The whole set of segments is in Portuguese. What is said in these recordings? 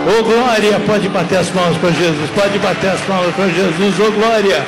Ô glória, pode bater as palmas para Jesus, pode bater as palmas para Jesus, ô glória.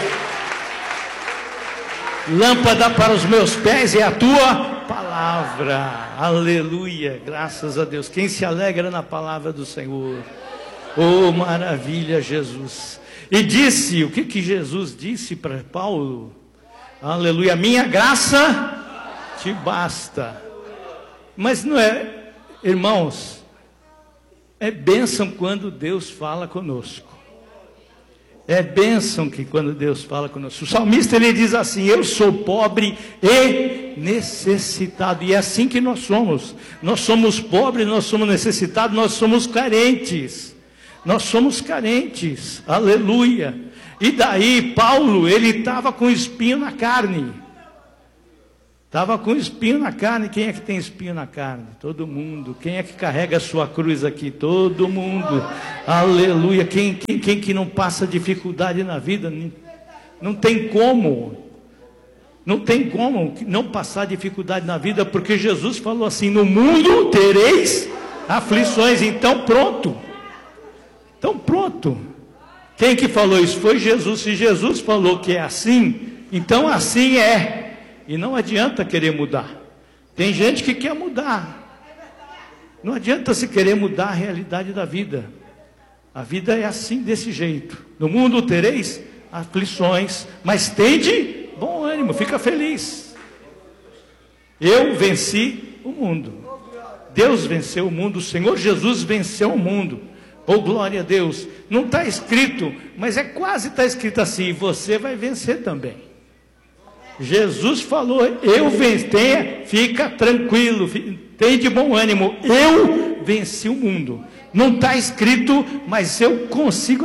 Lâmpada para os meus pés é a tua palavra, aleluia, graças a Deus. Quem se alegra na palavra do Senhor? Oh, maravilha, Jesus. E disse, o que Jesus disse para Paulo? Aleluia, minha graça te basta. Mas não é, irmãos, é bênção quando Deus fala conosco. É bênção que quando Deus fala conosco. O salmista ele diz assim: eu sou pobre e necessitado. E é assim que nós somos. Nós somos pobres, nós somos necessitados, nós somos carentes. Nós somos carentes. Aleluia. E daí Paulo, ele estava com espinho na carne. Estava com espinho na carne. Quem é que tem espinho na carne? Todo mundo. Quem é que carrega a sua cruz aqui? Todo mundo. Aleluia. Quem que não passa dificuldade na vida? Não tem como. Não tem como não passar dificuldade na vida, porque Jesus falou assim: no mundo tereis aflições. Então pronto. Então pronto. Quem que falou isso? Foi Jesus. Se Jesus falou que é assim, então assim é. E não adianta querer mudar. Tem gente que quer mudar. Não adianta se querer mudar a realidade da vida. A vida é assim, desse jeito. No mundo tereis aflições, mas tende bom ânimo, fica feliz. Eu venci o mundo. Deus venceu o mundo, o Senhor Jesus venceu o mundo. Oh, glória a Deus. Não está escrito, mas quase está escrito assim: você vai vencer também. Jesus falou: eu venci, fica tranquilo, tem de bom ânimo, eu venci o mundo. Não está escrito, mas eu consigo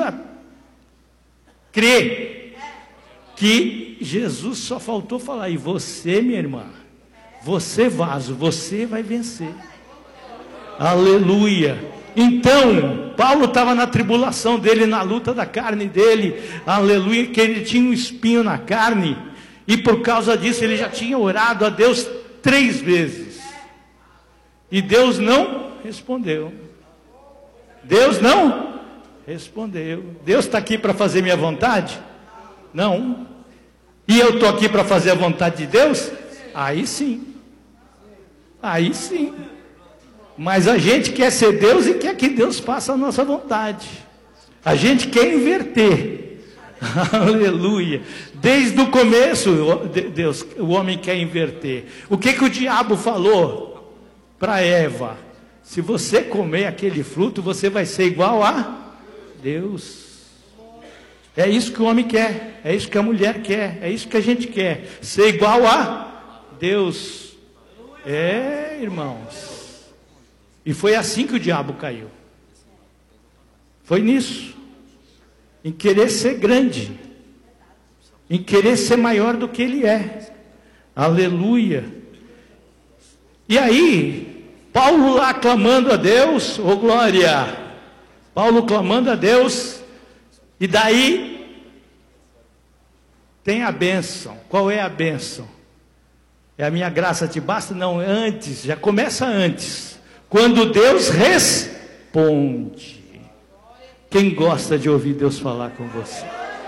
crer que Jesus só faltou falar: e você, minha irmã, você vaso, você vai vencer. Aleluia. Então, Paulo estava na tribulação dele, na luta da carne dele, aleluia, que ele tinha um espinho na carne. E por causa disso ele já tinha orado a Deus 3 vezes. E Deus não respondeu. Deus não respondeu. Deus está aqui para fazer minha vontade? Não. E eu estou aqui para fazer a vontade de Deus? Aí sim. Aí sim. Mas a gente quer ser Deus e quer que Deus faça a nossa vontade. A gente quer inverter. Aleluia. Desde o começo, Deus, o homem quer inverter. O que o diabo falou para Eva? Se você comer aquele fruto, você vai ser igual a Deus. É isso que o homem quer, é isso que a mulher quer, é isso que a gente quer, ser igual a Deus. É, irmãos. E foi assim que o diabo caiu. Foi nisso. Em querer ser grande, em querer ser maior do que ele é. Aleluia. E aí, Paulo lá clamando a Deus, oh glória, Paulo clamando a Deus, e daí tem a bênção. Qual é a bênção? É a minha graça te basta? Não, antes, já começa antes, quando Deus responde. Quem gosta de ouvir Deus falar com você?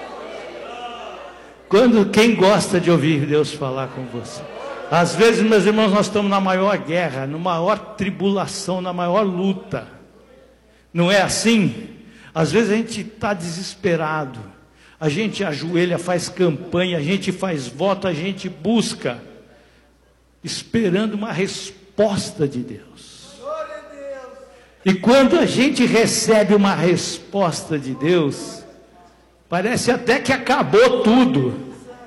Quem gosta de ouvir Deus falar com você? Às vezes, meus irmãos, nós estamos na maior guerra, na maior tribulação, na maior luta. Não é assim? Às vezes a gente está desesperado. A gente ajoelha, faz campanha, a gente faz voto, a gente busca, esperando uma resposta de Deus. E quando a gente recebe uma resposta de Deus, parece até que acabou tudo.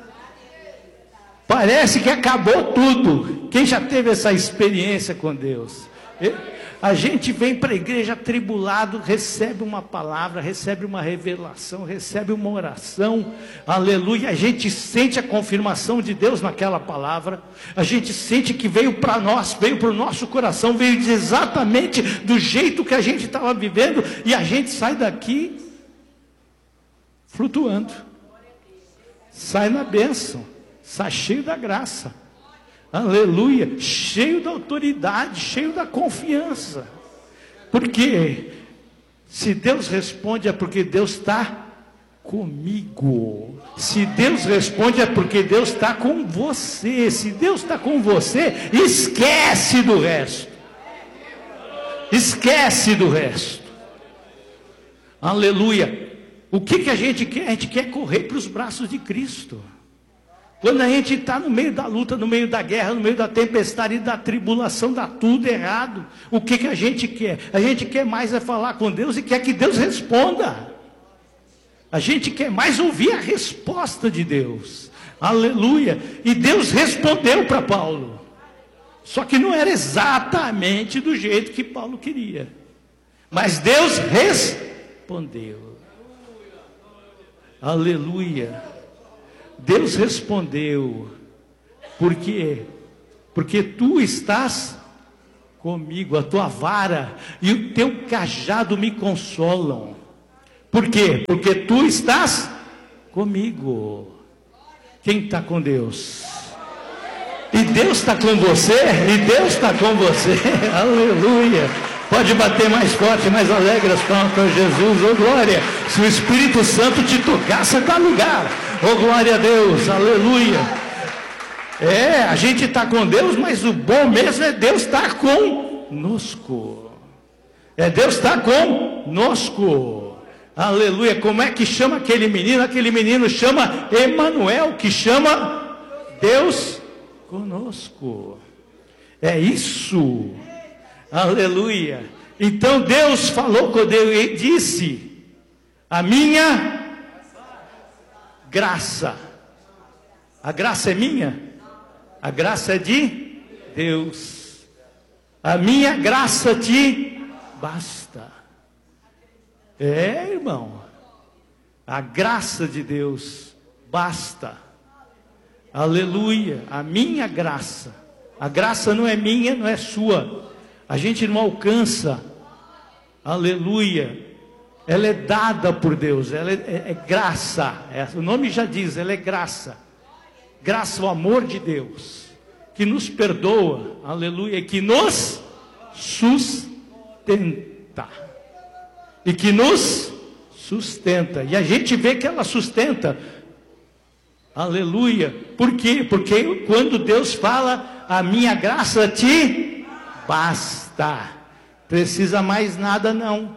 Parece que acabou tudo. Quem já teve essa experiência com Deus? A gente vem para a igreja atribulado, recebe uma palavra, recebe uma revelação, recebe uma oração, aleluia, a gente sente a confirmação de Deus naquela palavra, a gente sente que veio para nós, veio para o nosso coração, veio exatamente do jeito que a gente estava vivendo, e a gente sai daqui flutuando, sai na bênção, sai cheio da graça. Aleluia, cheio da autoridade, cheio da confiança. Porque Se Deus responde é porque Deus está comigo. Se Deus responde é porque Deus está com você. Se Deus está com você, esquece do resto. Esquece do resto. Aleluia. O que a gente quer? A gente quer correr para os braços de Cristo. Quando a gente está no meio da luta, no meio da guerra, no meio da tempestade, da tribulação, dá tudo errado. O que a gente quer? A gente quer mais é falar com Deus e quer que Deus responda. A gente quer mais ouvir a resposta de Deus. Aleluia. E Deus respondeu para Paulo. Só que não era exatamente do jeito que Paulo queria. Mas Deus respondeu. Aleluia. Deus respondeu. Por quê? Porque tu estás comigo, a tua vara e o teu cajado me consolam. Por quê? Porque tu estás comigo. Quem está com Deus? E Deus está com você? E Deus está com você. Aleluia. Pode bater mais forte, mais alegre as palmas para Jesus. Oh glória. Se o Espírito Santo te tocar, você está no lugar. Oh glória a Deus. Aleluia. A gente está com Deus, mas o bom mesmo é Deus estar conosco. Deus estar conosco. Aleluia. Como é que chama aquele menino? Aquele menino chama Emanuel, que chama Deus conosco. É isso. Aleluia. Então Deus falou com Deus e disse: a minha graça. A graça é minha? A graça é de Deus. A minha graça te basta. Irmão. A graça de Deus basta. Aleluia. A minha graça. A graça não é minha, não é sua. A gente não alcança. Aleluia. Ela é dada por Deus. Ela é graça. O nome já diz, ela é graça. Graça, o amor de Deus. Que nos perdoa. Aleluia. Que nos sustenta. E que nos sustenta. E a gente vê que ela sustenta. Aleluia. Por quê? Porque quando Deus fala, a minha graça te basta. Precisa mais nada não.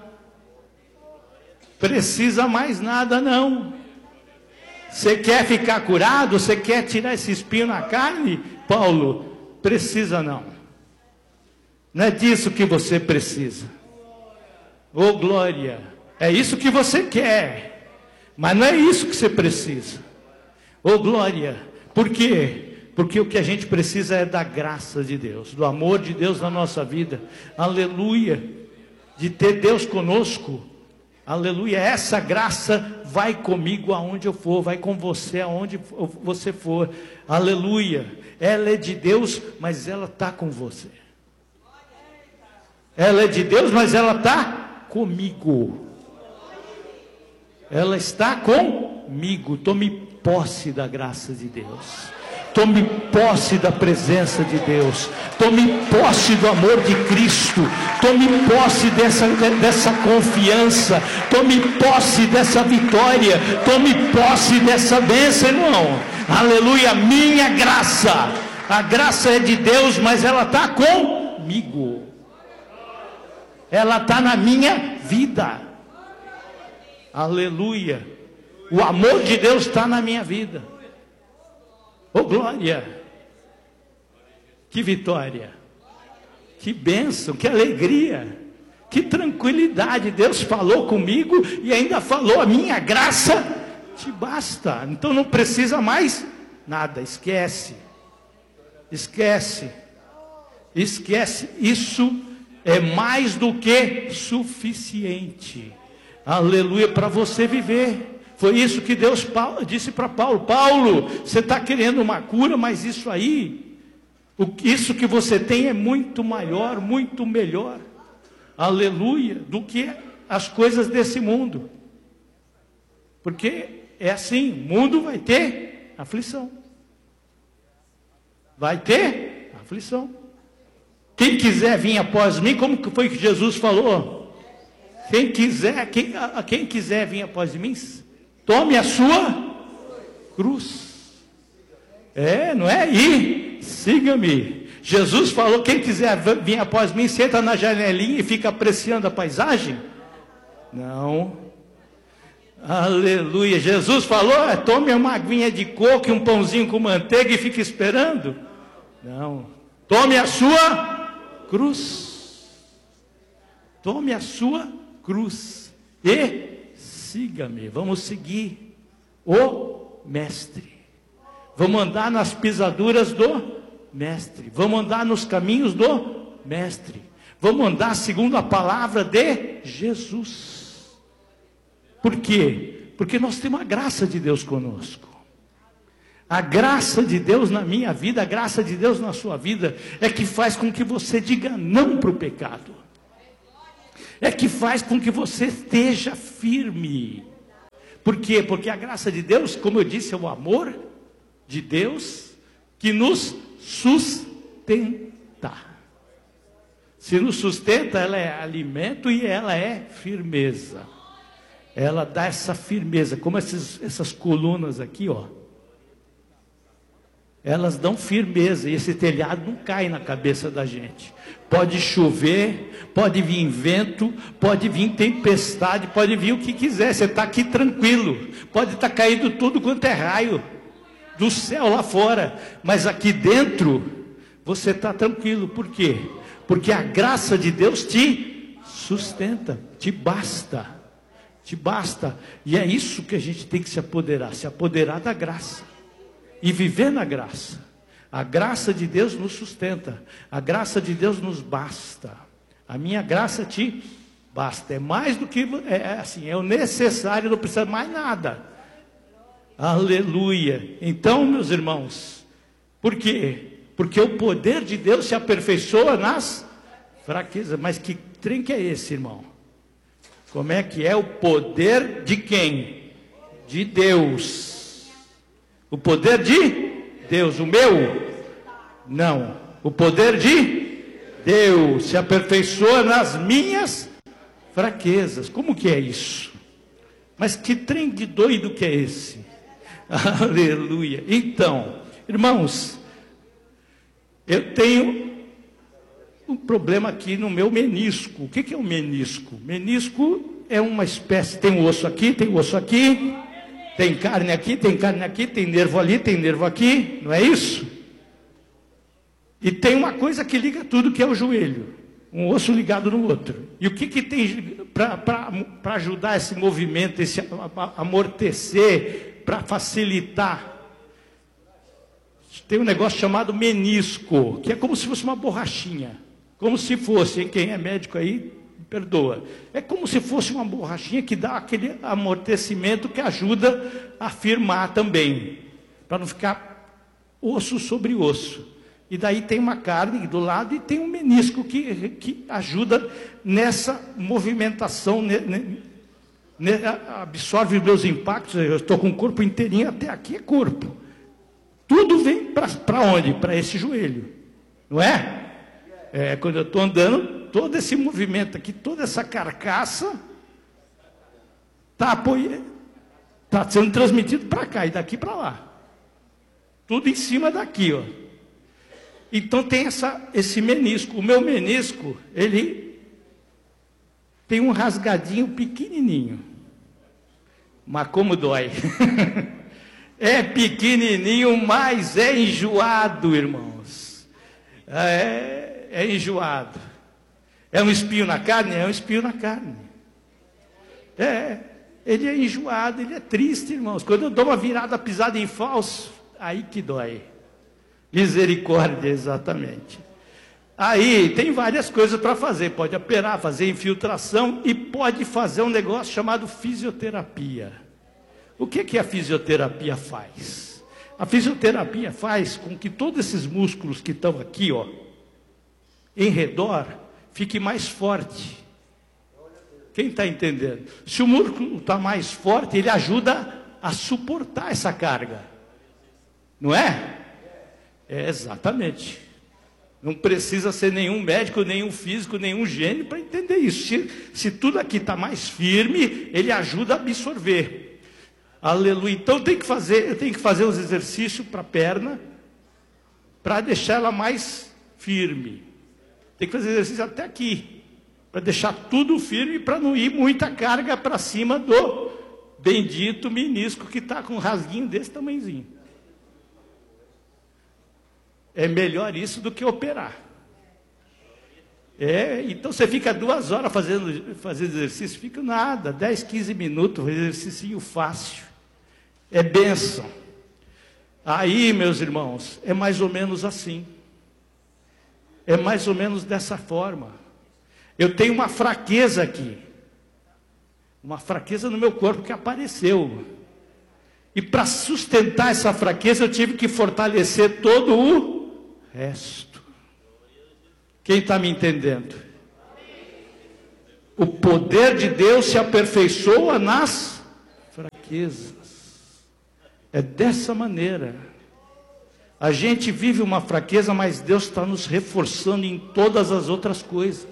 Precisa mais nada não. Você quer ficar curado? Você quer tirar esse espinho na carne? Paulo, precisa não. Não é disso que você precisa. Oh glória. É isso que você quer. Mas não é isso que você precisa. Oh glória. Por quê? Porque o que a gente precisa é da graça de Deus, do amor de Deus na nossa vida. Aleluia. De ter Deus conosco. Aleluia. Essa graça vai comigo aonde eu for, vai com você aonde você for. Aleluia. Ela é de Deus, mas ela está com você. Ela é de Deus, mas ela está comigo. Ela está comigo. Tome posse da graça de Deus. Tome posse da presença de Deus. Tome posse do amor de Cristo. Tome posse dessa confiança. Tome posse dessa vitória. Tome posse dessa bênção, irmão. Aleluia. Minha graça. A graça é de Deus, mas ela está comigo. Ela está na minha vida. Aleluia. O amor de Deus está na minha vida. Oh glória, que vitória, que bênção, que alegria, que tranquilidade. Deus falou comigo e ainda falou: a minha graça te basta. Então não precisa mais nada. Esquece, esquece, esquece. Isso é mais do que suficiente. Aleluia, para você viver. Foi isso que Deus disse para Paulo: Paulo, você está querendo uma cura, mas isso aí, isso que você tem é muito maior, muito melhor, aleluia, do que as coisas desse mundo. Porque é assim, o mundo vai ter aflição. Vai ter aflição. Quem quiser vir após mim, como que foi que Jesus falou? Quem quiser vir após mim, tome a sua cruz. Não é? E siga-me. Jesus falou: quem quiser vir após mim, senta na janelinha e fica apreciando a paisagem? Não. Aleluia. Jesus falou: tome uma aguinha de coco e um pãozinho com manteiga e fique esperando? Não. Tome a sua cruz. Tome a sua cruz e siga-me. Vamos seguir o Mestre. Vamos andar nas pisaduras do Mestre. Vamos andar nos caminhos do Mestre. Vamos andar segundo a palavra de Jesus. Por quê? Porque nós temos a graça de Deus conosco. A graça de Deus na minha vida, a graça de Deus na sua vida, é que faz com que você diga não para o pecado. É que faz com que você esteja firme. Por quê? Porque a graça de Deus, como eu disse, é o amor de Deus que nos sustenta. Se nos sustenta, ela é alimento e ela é firmeza. Ela dá essa firmeza, como essas colunas aqui, ó. Elas dão firmeza, e esse telhado não cai na cabeça da gente. Pode chover, pode vir vento, pode vir tempestade, pode vir o que quiser, você está aqui tranquilo. Pode estar caindo tudo quanto é raio do céu lá fora, mas aqui dentro você está tranquilo. Por quê? Porque a graça de Deus te sustenta, te basta. Te basta, e é isso que a gente tem que se apoderar da graça, e viver na graça. A graça de Deus nos sustenta, a graça de Deus nos basta, a minha graça te basta, é mais do que, é o necessário, não precisa mais nada. Aleluia. Então, meus irmãos, por quê? Porque o poder de Deus se aperfeiçoa nas fraquezas. Mas que trem que é esse, irmão? Como é que é o poder de quem? De Deus. O poder de Deus. O meu? Não. O poder de Deus se aperfeiçoa nas minhas fraquezas. Como que é isso? Mas que trem de doido que é esse? Aleluia. Então, irmãos, eu tenho um problema aqui no meu menisco. O que é um menisco? Menisco é uma espécie, tem um osso aqui, tem um osso aqui, tem carne aqui, tem carne aqui, tem nervo ali, tem nervo aqui, não é isso? E tem uma coisa que liga tudo, que é o joelho, um osso ligado no outro. E o que tem para ajudar esse movimento, esse amortecer, para facilitar? Tem um negócio chamado menisco, que é como se fosse uma borrachinha. Como se fosse, quem é médico aí, me perdoa. É como se fosse uma borrachinha que dá aquele amortecimento que ajuda a firmar também. Para não ficar osso sobre osso. E daí tem uma carne do lado e tem um menisco que ajuda nessa movimentação, absorve os meus impactos. Eu estou com o corpo inteirinho, até aqui é corpo. Tudo vem para onde? Para esse joelho, não é? Quando eu estou andando, todo esse movimento aqui, toda essa carcaça está sendo transmitido para cá e daqui para lá. Tudo em cima daqui, ó. Então tem esse menisco. O meu menisco, ele tem um rasgadinho pequenininho. Mas como dói. É pequenininho, mas é enjoado, irmãos. É enjoado. É um espinho na carne? É um espinho na carne. Ele é enjoado, ele é triste, irmãos. Quando eu dou uma virada pisada em falso, aí que dói. Misericórdia, exatamente. Aí tem várias coisas para fazer. Pode operar, fazer infiltração e pode fazer um negócio chamado fisioterapia. O que a fisioterapia faz? A fisioterapia faz com que todos esses músculos que estão aqui, ó, em redor, fiquem mais forte. Quem está entendendo? Se o músculo está mais forte, ele ajuda a suportar essa carga. Não é? Exatamente. Não precisa ser nenhum médico, nenhum físico, nenhum gênio para entender isso. Se tudo aqui está mais firme, ele ajuda a absorver. Aleluia. Então eu tenho que fazer os exercícios para a perna, para deixar ela mais firme. Tem que fazer exercício até aqui, para deixar tudo firme, para não ir muita carga para cima do bendito menisco que está com um rasguinho desse tamanhozinho. É melhor isso do que operar. Então você fica 2 horas fazendo exercício, fica nada, 10, 15 minutos, exercício fácil. É bênção. Aí, meus irmãos, é mais ou menos assim. É mais ou menos dessa forma. Eu tenho uma fraqueza aqui. Uma fraqueza no meu corpo que apareceu. E para sustentar essa fraqueza, eu tive que fortalecer todo o resto. Quem está me entendendo? O poder de Deus se aperfeiçoa nas fraquezas. É dessa maneira. A gente vive uma fraqueza, mas Deus está nos reforçando em todas as outras coisas.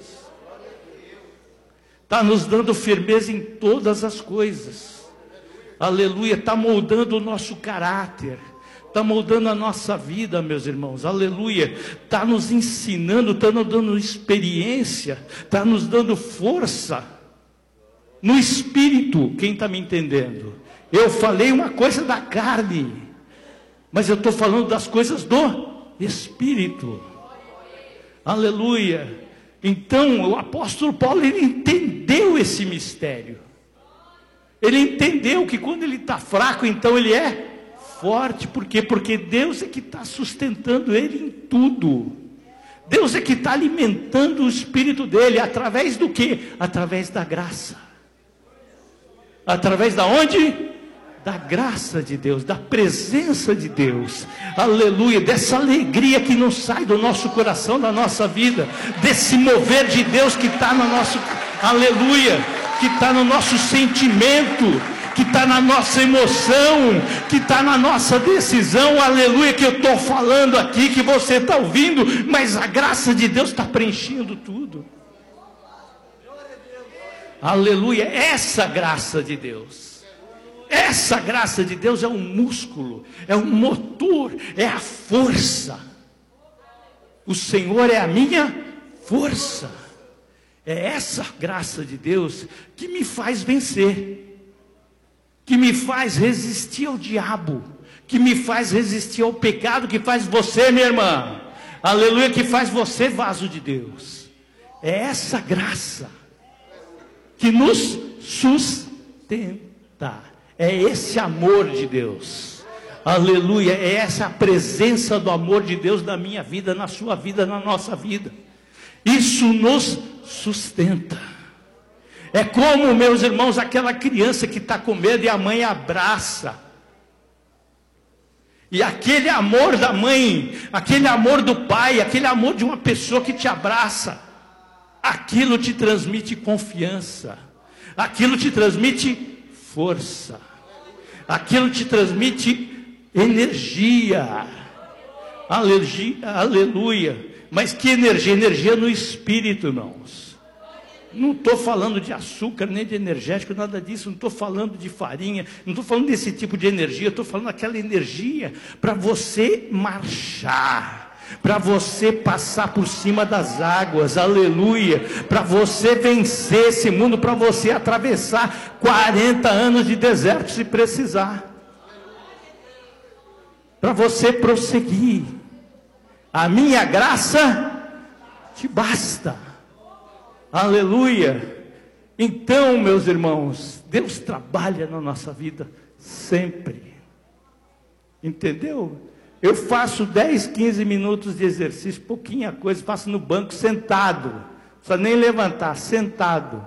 Está nos dando firmeza em todas as coisas. Aleluia, está moldando o nosso caráter. Está moldando a nossa vida, meus irmãos. Aleluia, está nos ensinando, está nos dando experiência, está nos dando força. No espírito, quem está me entendendo? Eu falei uma coisa da carne, mas eu estou falando das coisas do espírito. Aleluia. Então o apóstolo Paulo, ele entendeu esse mistério. Ele entendeu que quando ele está fraco, então ele é forte. Por quê? Porque Deus é que está sustentando ele em tudo. Deus é que está alimentando o espírito dele. Através do quê? Através da graça. Através da onde? Da graça de Deus, da presença de Deus, aleluia, dessa alegria que não sai do nosso coração, da nossa vida, desse mover de Deus que está no nosso, aleluia, que está no nosso sentimento, que está na nossa emoção, que está na nossa decisão, aleluia, que eu estou falando aqui, que você está ouvindo, mas a graça de Deus está preenchendo tudo, aleluia, essa graça de Deus. Essa graça de Deus é um músculo, é um motor, é a força. O Senhor é a minha força. É essa graça de Deus que me faz vencer, que me faz resistir ao diabo, que me faz resistir ao pecado, que faz você, minha irmã, aleluia, que faz você vaso de Deus. É essa graça que nos sustenta. É esse amor de Deus, aleluia, é essa a presença do amor de Deus na minha vida, na sua vida, na nossa vida. Isso nos sustenta. É como, meus irmãos, aquela criança que está com medo e a mãe abraça. E aquele amor da mãe, aquele amor do pai, aquele amor de uma pessoa que te abraça, aquilo te transmite confiança, aquilo te transmite força, aquilo te transmite energia, aleluia. Mas que energia? Energia no espírito, irmãos. Não estou falando de açúcar, nem de energético, nada disso. Não estou falando de farinha, não estou falando desse tipo de energia. Estou falando daquela energia para você marchar, para você passar por cima das águas, aleluia, para você vencer esse mundo, para você atravessar 40 anos de deserto se precisar, para você prosseguir. A minha graça te basta, aleluia. Então, meus irmãos, Deus trabalha na nossa vida sempre, entendeu? Eu faço 10, 15 minutos de exercício, pouquinha coisa, faço no banco sentado, não precisa nem levantar, sentado,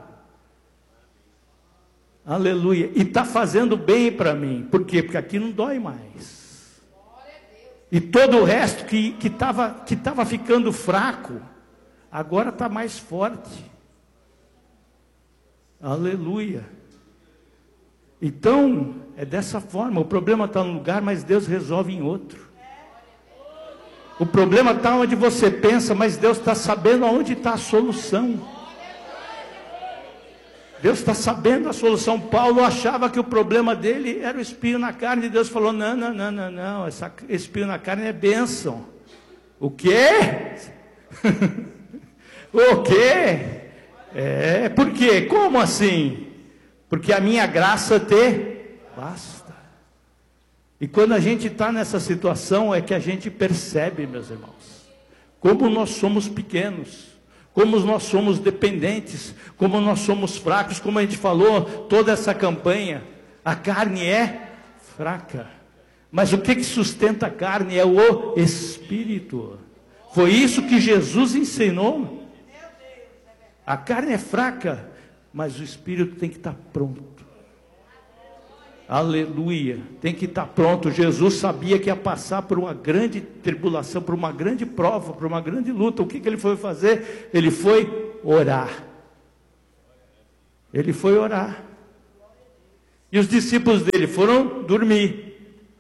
aleluia, e está fazendo bem para mim. Por quê? Porque aqui não dói mais, e todo o resto que estava ficando fraco, agora está mais forte, aleluia. Então, é dessa forma. O problema está num lugar, mas Deus resolve em outro. O problema está onde você pensa, mas Deus está sabendo aonde está a solução. Deus está sabendo a solução. Paulo achava que o problema dele era o espinho na carne, e Deus falou: não, esse espinho na carne é bênção. O quê? O quê? Por quê? Como assim? Porque a minha graça te basta. E quando a gente está nessa situação, é que a gente percebe, meus irmãos, como nós somos pequenos, como nós somos dependentes, como nós somos fracos. Como a gente falou, toda essa campanha, a carne é fraca, mas o que sustenta a carne é o Espírito. Foi isso que Jesus ensinou. A carne é fraca, mas o Espírito tem que estar pronto. Aleluia, tem que estar pronto. Jesus sabia que ia passar por uma grande tribulação, por uma grande prova, por uma grande luta. O que ele foi fazer? Ele foi orar. Ele foi orar. E os discípulos dele foram dormir.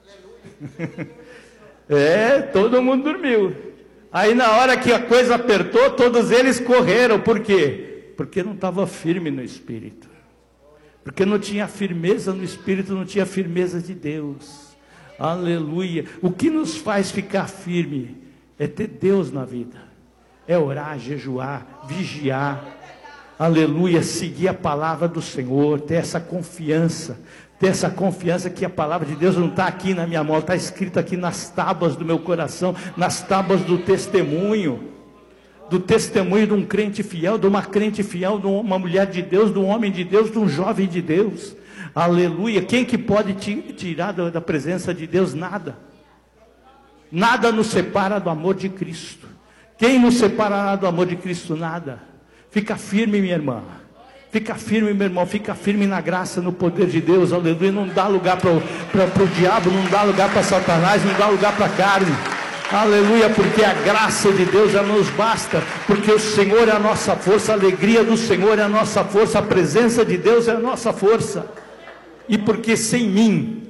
Todo mundo dormiu. Aí na hora que a coisa apertou, todos eles correram. Por quê? Porque não estava firme no Espírito. Porque não tinha firmeza no Espírito, não tinha firmeza de Deus. Aleluia. O que nos faz ficar firme é ter Deus na vida. É orar, jejuar, vigiar. Aleluia. Seguir a palavra do Senhor. Ter essa confiança. Ter essa confiança que a palavra de Deus não está aqui na minha mão. Está escrita aqui nas tábuas do meu coração. Nas tábuas do testemunho. Do testemunho de um crente fiel, de uma crente fiel, de uma mulher de Deus, de um homem de Deus, de um jovem de Deus. Aleluia. Quem que pode te tirar da presença de Deus? Nada. Nada nos separa do amor de Cristo. Quem nos separará do amor de Cristo? Nada. Fica firme, minha irmã. Fica firme, meu irmão. Fica firme na graça, no poder de Deus. Aleluia. Não dá lugar para o diabo, não dá lugar para Satanás, não dá lugar para a carne. Aleluia, porque a graça de Deus já nos basta, porque o Senhor é a nossa força, a alegria do Senhor é a nossa força, a presença de Deus é a nossa força, e porque sem mim,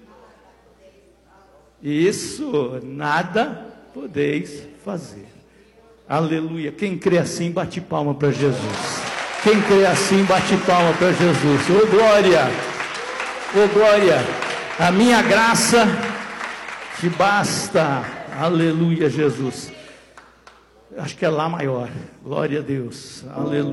isso nada podeis fazer. Aleluia. Quem crê assim, bate palma para Jesus. Quem crê assim, bate palma para Jesus. Oh glória, oh glória, a minha graça te basta. Aleluia, Jesus. Acho que é Lá maior. Glória a Deus. Aleluia.